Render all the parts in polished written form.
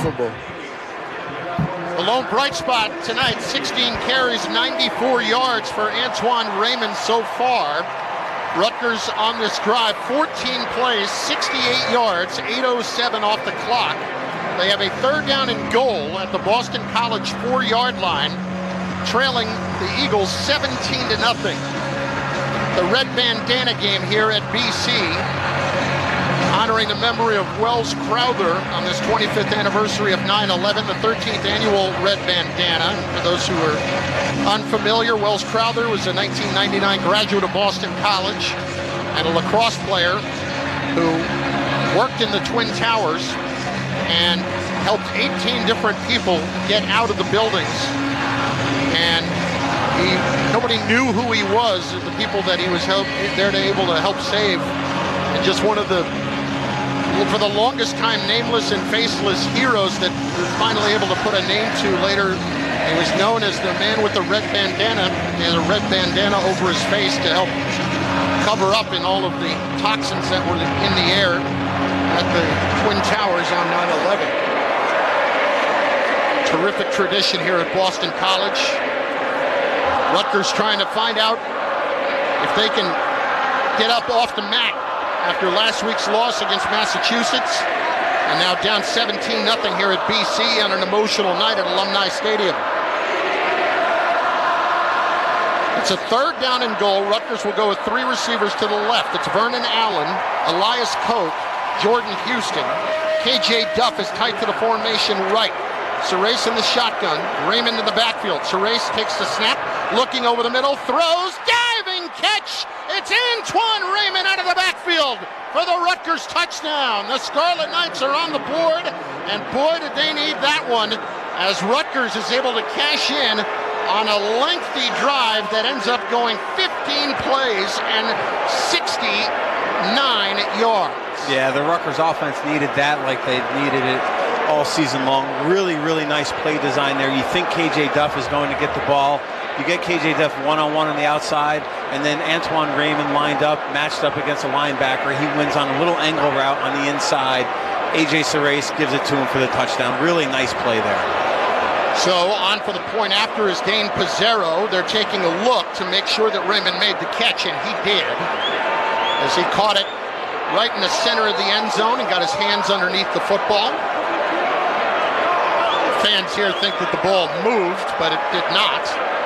football. The lone bright spot tonight, 16 carries, 94 yards for Antoine Raymond so far. Rutgers on this drive, 14 plays, 68 yards, 8:07 off the clock. They have a third down and goal at the Boston College 4-yard line, trailing the Eagles 17-0. The red bandana game here at BC, honoring the memory of Wells Crowther on this 25th anniversary of 9/11, the 13th annual red bandana. For those who are unfamiliar, Wells Crowther was a 1999 graduate of Boston College and a lacrosse player who worked in the Twin Towers and helped 18 different people get out of the buildings. And nobody knew who he was, the people that he was there to able to help save. And just one of the, for the longest time, nameless and faceless heroes that we were finally able to put a name to later. He was known as the man with the red bandana. He had a red bandana over his face to help cover up in all of the toxins that were in the air at the Twin Towers on 9/11. Terrific tradition here at Boston College. Rutgers trying to find out if they can get up off the mat after last week's loss against Massachusetts, and now down 17-0 here at BC on an emotional night at Alumni Stadium. It's a third down and goal. Rutgers will go with 3 receivers to the left. It's Vernon Allen, Elias Koch, Jordan Houston. KJ Duff is tight to the formation right. Surace in the shotgun, Raymond in the backfield. Surace takes the snap, looking over the middle, throws, diving catch. It's Antoine Raymond out of the backfield for the Rutgers touchdown. The Scarlet Knights are on the board, and boy did they need that one, as Rutgers is able to cash in on a lengthy drive that ends up going 15 plays and 69 yards. Yeah, the Rutgers offense needed that like they needed it all season long. Really, really nice play design there. You think KJ Duff is going to get the ball. You get KJ Duff one-on-one on the outside, and then Antoine Raymond lined up, matched up against a linebacker. He wins on a little angle route on the inside. AJ Surace gives it to him for the touchdown. Really nice play there. So on for the point after is Dane Pizzero. They're taking a look to make sure that Raymond made the catch, and he did, as he caught it right in the center of the end zone and got his hands underneath the football. Fans here think that the ball moved, but it did not.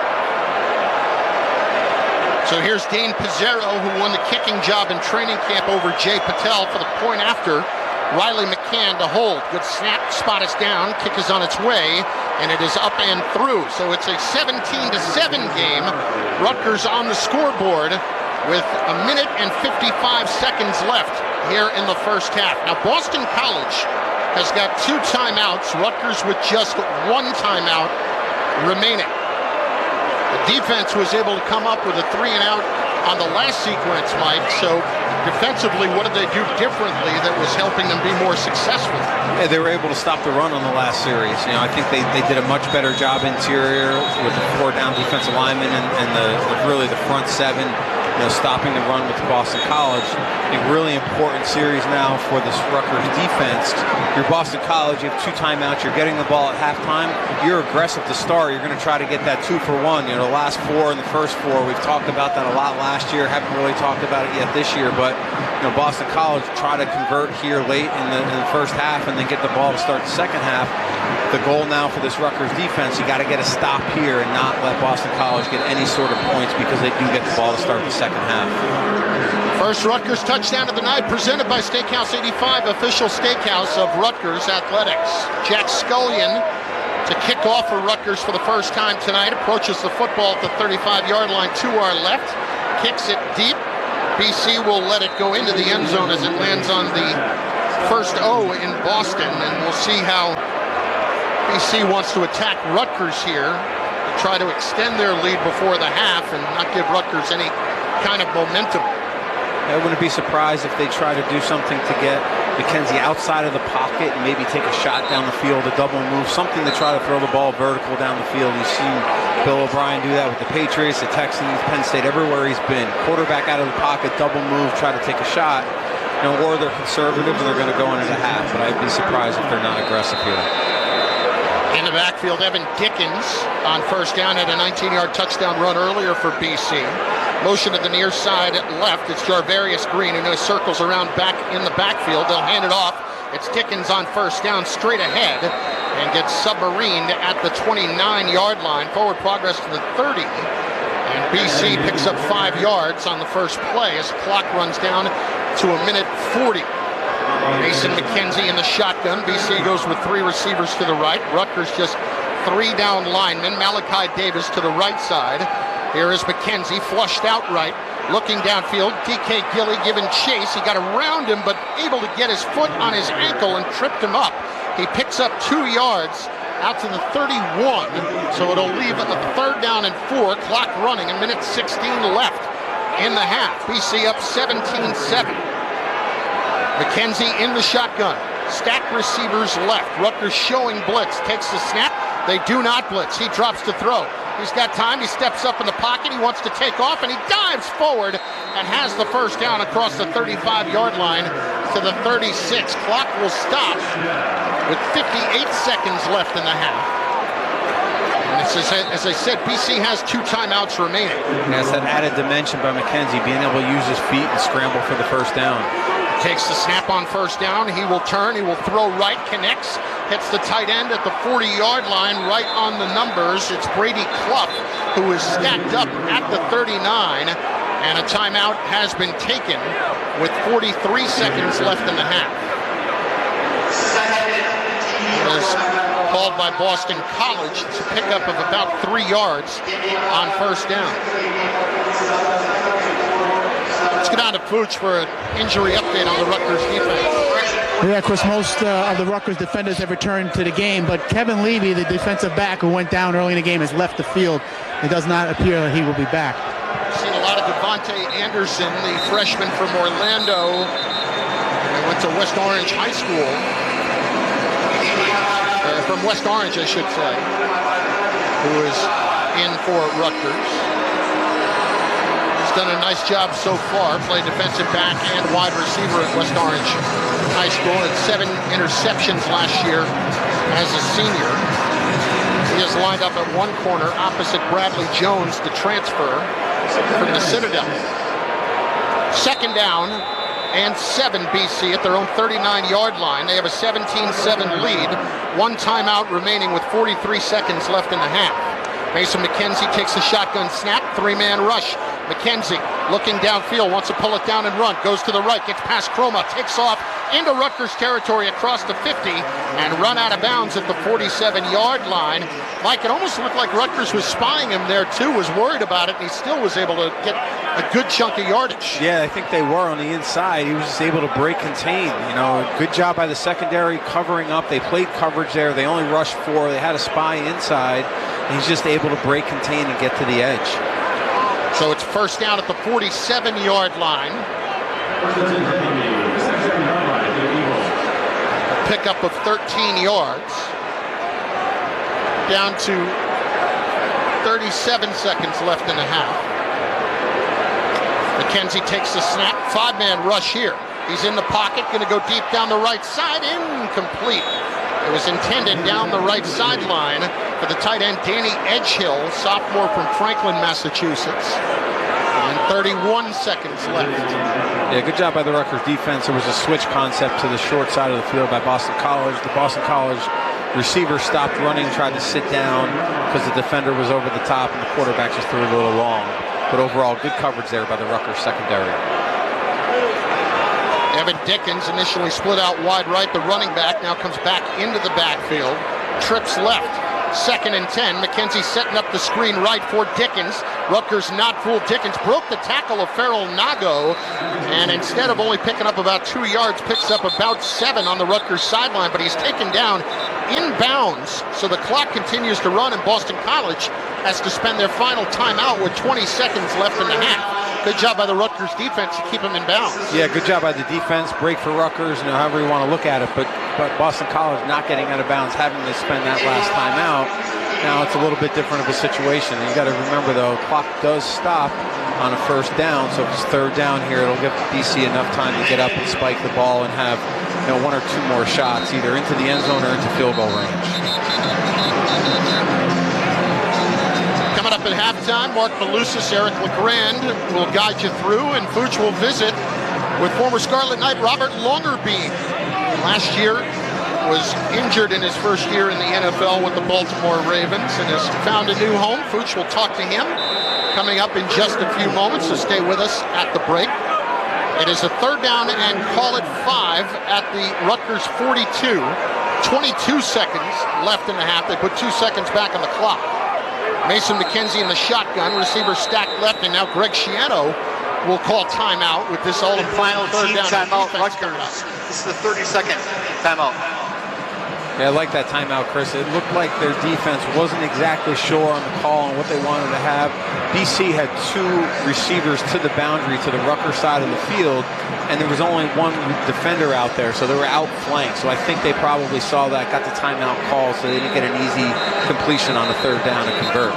So here's Dane Pizzero, who won the kicking job in training camp over Jay Patel for the point after. Riley McCann to hold. Good snap, spot is down, kick is on its way, and it is up and through. So it's a 17-7 game. Rutgers on the scoreboard with 1 minute and 55 seconds left here in the first half. Now Boston College has got 2 timeouts, Rutgers with just 1 timeout remaining. The defense was able to come up with a 3-and-out on the last sequence, Mike, so defensively, what did they do differently that was helping them be more successful? Yeah, they were able to stop the run on the last series. You know, I think they did a much better job interior with the 4 down defensive linemen and really the front 7. You know, stopping the run with Boston College. A really important series now for this Rutgers defense. You're Boston College, you have 2 timeouts, you're getting the ball at halftime, you're aggressive to start, you're going to try to get that 2-for-1. You know, the last 4 and the first 4, we've talked about that a lot last year, haven't really talked about it yet this year, but you know, Boston College try to convert here late in the first half and then get the ball to start the second half. The goal now for this Rutgers defense, you got to get a stop here and not let Boston College get any sort of points, because they do get the ball to start the second half. First Rutgers touchdown of the night presented by Steakhouse 85, official steakhouse of Rutgers Athletics. Jack Scullion to kick off for Rutgers for the first time tonight. Approaches the football at the 35-yard line to our left. Kicks it deep. BC will let it go into the end zone as it lands on the first O in Boston. And we'll see how BC wants to attack Rutgers here to try to extend their lead before the half and not give Rutgers any kind of momentum. I wouldn't be surprised if they try to do something to get McKenzie outside of the pocket and maybe take a shot down the field, a double move, something to try to throw the ball vertical down the field. You've seen Bill O'Brien do that with the Patriots, the Texans, Penn State, everywhere he's been. Quarterback out of the pocket, double move, try to take a shot. or they're conservative and they're going to go into the half. But I'd be surprised if they're not aggressive here. In the backfield, Evan Dickens on first down had a 19-yard touchdown run earlier for BC. Motion to the near side left. It's Jarvarius Green, who circles around back in the backfield. They'll hand it off. It's Dickens on first down, straight ahead, and gets submarined at the 29-yard line. Forward progress to the 30. And BC picks up 5 yards on the first play as the clock runs down to a minute 40. Mason McKenzie in the shotgun. BC goes with 3 receivers to the right. Rutgers just 3 down linemen. Malachi Davis to the right side. Here is McKenzie, flushed out right, looking downfield. DK Gilly giving chase. He got around him, but able to get his foot on his ankle and tripped him up. He picks up 2 yards out to the 31, so it'll leave a 3rd down and 4. Clock running, a minute 16 left in the half. BC up 17-7. McKenzie in the shotgun. Stacked receivers left. Rutgers showing blitz. Takes the snap. They do not blitz. He drops to throw. He's got time. He steps up in the pocket. He wants to take off, and he dives forward and has the first down across the 35-yard line to the 36. Clock will stop with 58 seconds left in the half. And as I said, BC has 2 timeouts remaining. That's that added dimension by McKenzie, being able to use his feet and scramble for the first down. Takes the snap on first down. He will turn. He will throw right. Connects. Hits the tight end at the 40-yard line, right on the numbers. It's Brady Clough, who is stacked up at the 39. And a timeout has been taken with 43 seconds left in the half. It was called by Boston College. It's a pickup of about 3 yards on first down. Let's get on to Pooch for an injury update on the Rutgers defense. Yeah, of course, most of the Rutgers defenders have returned to the game, but Kevin Levy, the defensive back who went down early in the game, has left the field. It does not appear that he will be back. I've seen a lot of Devontae Anderson, the freshman from Orlando. He went to West Orange High School. From West Orange, I should say, who is in for Rutgers. Done a nice job so far. Played defensive back and wide receiver at West Orange High School. Had 7 interceptions last year as a senior. He is lined up at one corner opposite Bradley Jones, the transfer from the Citadel. 2nd down and 7 BC at their own 39-yard line. They have a 17-7 lead. 1 timeout remaining with 43 seconds left in the half. Mason McKenzie takes the shotgun snap. 3-man rush. McKenzie looking downfield, wants to pull it down and run, goes to the right, gets past Chroma, takes off into Rutgers territory across the 50 and run out of bounds at the 47-yard line. Mike, it almost looked like Rutgers was spying him there too, was worried about it, and he still was able to get a good chunk of yardage. Yeah, I think they were on the inside. He was just able to break contain. Good job by the secondary covering up. They played coverage there. They only rushed 4. They had a spy inside, and he's just able to break contain and get to the edge. So it's first down at the 47-yard line. A pickup of 13 yards. Down to 37 seconds left in the half. McKenzie takes the snap. 5-man rush here. He's in the pocket, going to go deep down the right side. Incomplete. It was intended down the right sideline for the tight end Danny Edgehill, sophomore from Franklin, Massachusetts. And 31 seconds left. Yeah, good job by the Rutgers defense. There was a switch concept to the short side of the field by Boston College. The Boston College receiver stopped running, tried to sit down because the defender was over the top and the quarterback just threw it a little long. But overall, good coverage there by the Rutgers secondary. Evan Dickens initially split out wide right. The running back now comes back into the backfield. Trips left. 2nd and 10. McKenzie setting up the screen right for Dickens. Rutgers not fooled Dickens. Broke the tackle of Farrell Nago. And instead of only picking up about 2 yards, picks up about 7 on the Rutgers sideline. But he's taken down inbounds. So the clock continues to run, and Boston College has to spend their final timeout with 20 seconds left in the half. Good job by the Rutgers defense to keep him in bounds. Yeah, good job by the defense. Break for Rutgers, however you want to look at it. But Boston College not getting out of bounds, having to spend that last time out. Now it's a little bit different of a situation. You got to remember, though, clock does stop on a first down. So if it's third down here, it'll give BC enough time to get up and spike the ball and have, you know, one or two more shots, either into the end zone or into field goal range. Coming up at halftime, Mark Malusis, Eric LeGrand will guide you through, and Fuchs will visit with former Scarlet Knight Robert Longerbeam. Last year was injured in his first year in the NFL with the Baltimore Ravens and has found a new home. Fuchs will talk to him coming up in just a few moments, so stay with us at the break. It is a third down and call it 5 at the Rutgers 42. 22 seconds left in the half. They put 2 seconds back on the clock. Mason McKenzie in the shotgun, receiver stacked left, and now Greg Schiano will call timeout with this all final third team down timeout. Rutgers. This is the 32nd timeout. Yeah, I like that timeout, Chris. It looked like their defense wasn't exactly sure on the call and what they wanted to have. BC had 2 receivers to the boundary to the Rutgers side of the field, and there was only 1 defender out there, so they were outflanked. So I think they probably saw that, got the timeout call, so they didn't get an easy completion on the third down to convert.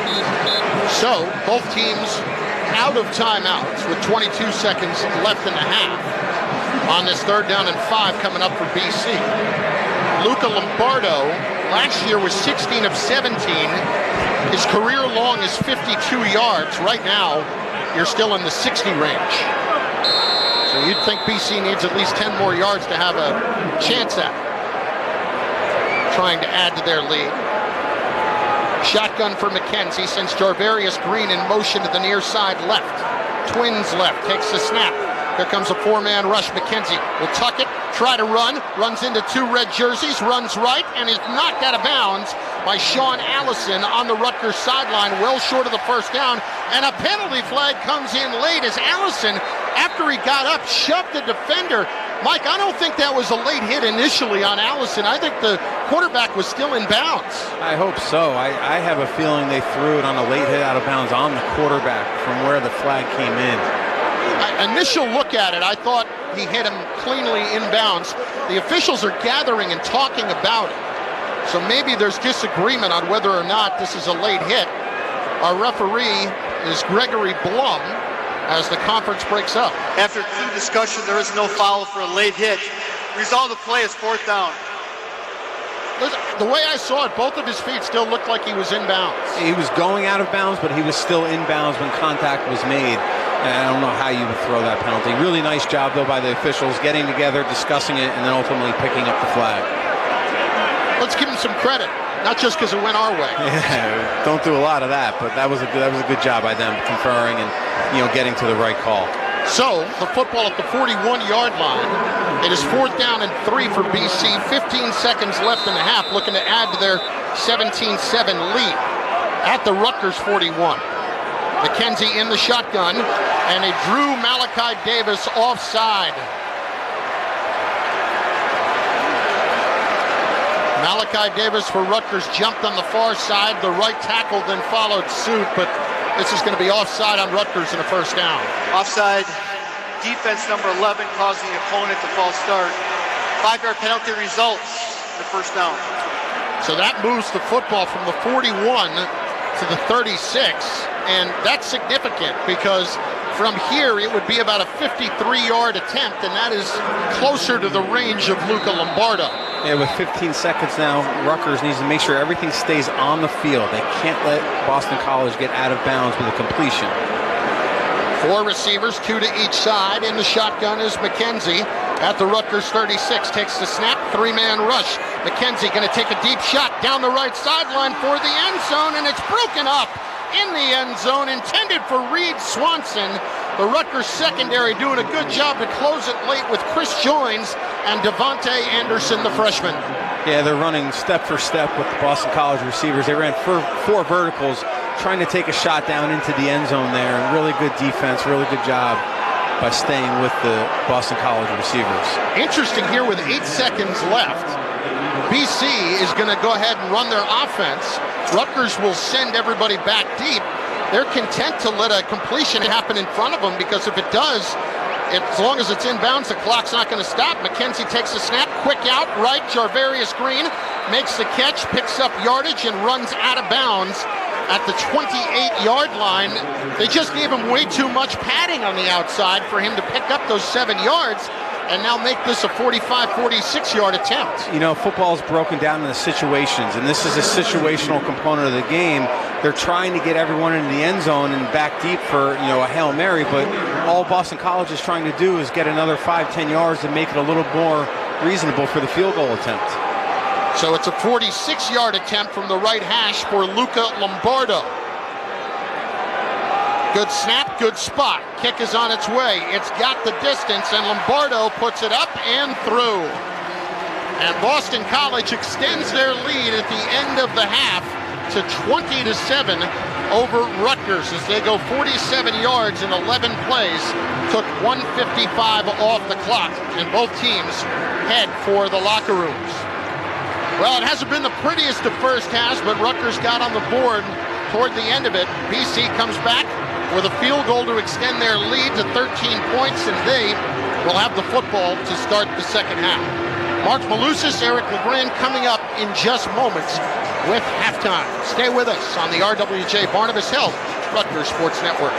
So both teams out of timeouts with 22 seconds left in the half on this third down and 5 coming up for BC. Luca Lombardo last year was 16 of 17. His career long is 52 yards. Right now, you're still in the 60 range. So you'd think BC needs at least 10 more yards to have a chance at trying to add to their lead. Shotgun for McKenzie, sends Jarvarius Green in motion to the near side left. Twins left, takes the snap. Here comes a 4-man rush. McKenzie will tuck it, try to run, runs into 2 red jerseys, runs right, and is knocked out of bounds by Sean Allison on the Rutgers sideline, well short of the first down, and a penalty flag comes in late as Allison, after he got up, shoved the defender. Mike, I don't think that was a late hit initially on Allison. I think the quarterback was still in bounds. I hope so. I have a feeling they threw it on a late hit out of bounds on the quarterback from where the flag came in. Initial look at it, I thought he hit him cleanly inbounds. The officials are gathering and talking about it. So maybe there's disagreement on whether or not this is a late hit. Our referee is Gregory Blum as the conference breaks up. After team discussion, there is no foul for a late hit. Result of the play is 4th down. The way I saw it, both of his feet still looked like he was inbounds. He was going out of bounds, but he was still inbounds when contact was made. I don't know how you would throw that penalty. Really nice job, though, by the officials getting together, discussing it, and then ultimately picking up the flag. Let's give him some credit, not just because it went our way. Yeah, don't do a lot of that, but that was a good job by them conferring and, you know, getting to the right call. So the football at the 41-yard line. It is 4th down and 3 for BC. 15 seconds left in the half, looking to add to their 17-7 lead at the Rutgers 41. McKenzie in the shotgun, and they drew Malachi Davis offside. Malachi Davis for Rutgers jumped on the far side. The right tackle then followed suit, but this is going to be offside on Rutgers in a first down. Offside, defense number 11 causing the opponent to false start. 5-yard penalty results, the first down. So that moves the football from the 41 to the 36, and that's significant because from here it would be about a 53-yard attempt, and that is closer to the range of Luca Lombardo. Yeah, with 15 seconds now, Rutgers needs to make sure everything stays on the field. They can't let Boston College get out of bounds with a completion. 4 receivers, 2 to each side. In the shotgun is McKenzie at the Rutgers 36. Takes the snap, 3-man rush. McKenzie going to take a deep shot down the right sideline for the end zone, and it's broken up in the end zone, intended for Reed Swanson. The Rutgers secondary doing a good job to close it late with Chris Joins and Devontae Anderson, the freshman. Yeah, they're running step for step with the Boston College receivers. They ran 4 verticals, trying to take a shot down into the end zone there. And really good defense, really good job by staying with the Boston College receivers. Interesting here with 8 seconds left. BC is going to go ahead and run their offense. Rutgers will send everybody back deep. They're content to let a completion happen in front of them because if it does, as long as it's inbounds, the clock's not going to stop. McKenzie takes the snap, quick out, right. Jarvarius Green makes the catch, picks up yardage, and runs out of bounds at the 28-yard line. They just gave him way too much padding on the outside for him to pick up those 7 yards and now make this a 45, 46-yard attempt. You know, football is broken down into situations, and this is a situational component of the game. They're trying to get everyone into the end zone and back deep for, a Hail Mary, but all Boston College is trying to do is get another 5-10 yards and make it a little more reasonable for the field goal attempt. So it's a 46-yard attempt from the right hash for Luca Lombardo. Good snap, good spot. Kick is on its way. It's got the distance, and Lombardo puts it up and through. And Boston College extends their lead at the end of the half to 20-7 over Rutgers as they go 47 yards in 11 plays. Took 1:55 off the clock, and both teams head for the locker rooms. Well, it hasn't been the prettiest of first halves, but Rutgers got on the board toward the end of it. BC comes back with a field goal to extend their lead to 13 points, and they will have the football to start the second half. Mark Malusis, Eric LeGrand coming up in just moments with halftime. Stay with us on the RWJ Barnabas Health Rutgers Sports Network.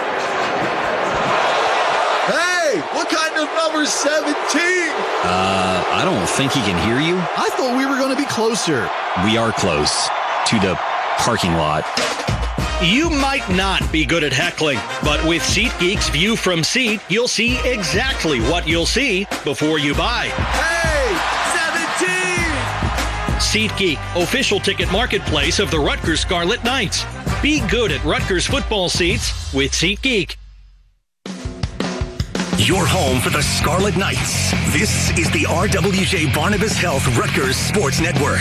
Hey, what kind of number 17? I don't think he can hear you. I thought we were going to be closer. We are close to the parking lot. You might not be good at heckling, but with SeatGeek's View from Seat, you'll see exactly what you'll see before you buy. Hey, 17! SeatGeek, official ticket marketplace of the Rutgers Scarlet Knights. Be good at Rutgers football seats with SeatGeek. Your home for the Scarlet Knights. This is the RWJ Barnabas Health Rutgers Sports Network.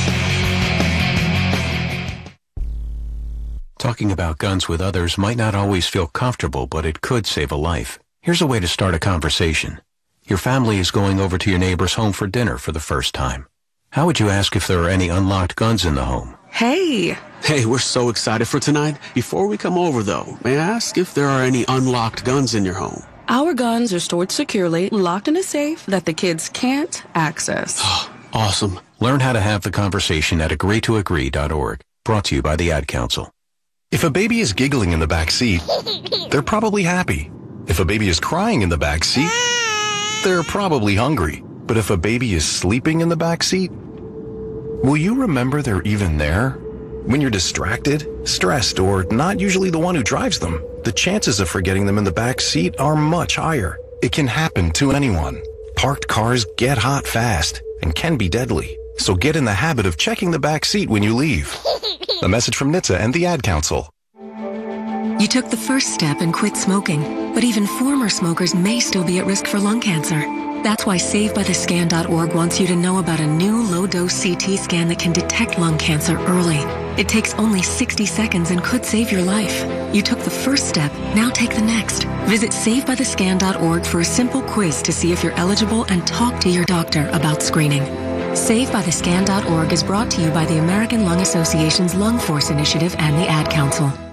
Talking about guns with others might not always feel comfortable, but it could save a life. Here's a way to start a conversation. Your family is going over to your neighbor's home for dinner for the first time. How would you ask if there are any unlocked guns in the home? Hey, we're so excited for tonight. Before we come over, though, may I ask if there are any unlocked guns in your home? Our guns are stored securely, locked in a safe that the kids can't access. Awesome. Learn how to have the conversation at agreetoagree.org. Brought to you by the Ad Council. If a baby is giggling in the back seat, they're probably happy. If a baby is crying in the back seat, they're probably hungry. But if a baby is sleeping in the back seat, will you remember they're even there? When you're distracted, stressed, or not usually the one who drives them, the chances of forgetting them in the back seat are much higher. It can happen to anyone. Parked cars get hot fast and can be deadly. So get in the habit of checking the back seat when you leave. A message from NHTSA and the Ad Council. You took the first step and quit smoking, but even former smokers may still be at risk for lung cancer. That's why SaveByTheScan.org wants you to know about a new low-dose CT scan that can detect lung cancer early. It takes only 60 seconds and could save your life. You took the first step, now take the next. Visit SaveByTheScan.org for a simple quiz to see if you're eligible and talk to your doctor about screening. SaveByTheScan.org is brought to you by the American Lung Association's Lung Force Initiative and the Ad Council.